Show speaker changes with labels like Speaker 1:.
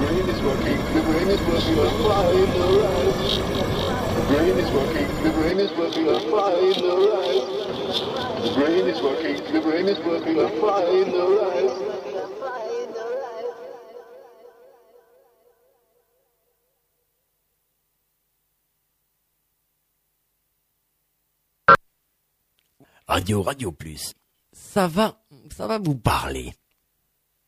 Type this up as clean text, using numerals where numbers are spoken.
Speaker 1: brain is working, the brain is working, I'm flying the rise. The brain is working, the brain is working, I'm flying the rise. The brain is working, the brain is working, I'm flying the rise.
Speaker 2: Radio Plus. Ça va vous parler.